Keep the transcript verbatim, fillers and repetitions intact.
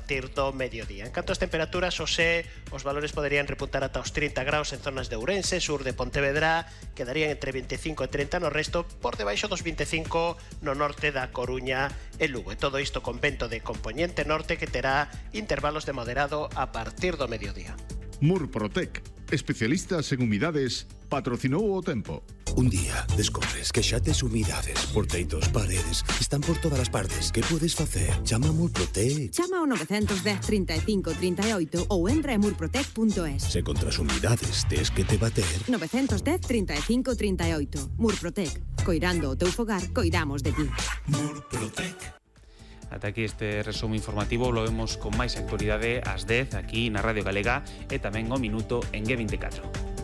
partir do mediodía. En canto ás temperaturas, hoxe os valores poderían repuntar ata os trinta graus en zonas de Ourense, sur de Pontevedra, quedarían entre veinticinco e treinta no resto, por debaixo dos veinticinco no norte da Coruña e Lugo. E todo isto con vento de compoñente norte que terá intervalos de moderado a partir do mediodía. Murprotec, especialistas en humidades, patrocinou o tempo. Un día descobres que xa tes humidades por teitos, paredes, están por todas as partes. Que podes facer? Chama a Murprotec. Chama ao nove un cero, trinta e cinco, trinta e oito ou entra en murprotec punto es. Se contra as humidades tes que te bater. nove un cero, trinta e cinco, trinta e oito. Murprotec. Coirando o teu fogar, coidamos de ti. Murprotec. Ata aquí este resumo informativo, lo vemos con máis actualidade ás dez aquí na Radio Galega e tamén o minuto en G veinticuatro.